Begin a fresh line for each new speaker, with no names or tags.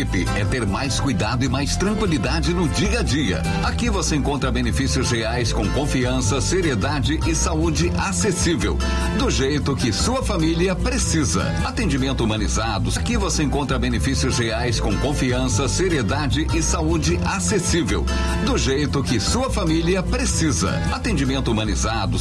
Equipe é ter mais cuidado e mais tranquilidade no dia a dia. Aqui você encontra benefícios reais com confiança, seriedade e saúde acessível, do jeito que sua família precisa. Atendimento humanizado. Aqui você encontra benefícios reais com confiança, seriedade e saúde acessível, do jeito que sua família precisa. Atendimento humanizado.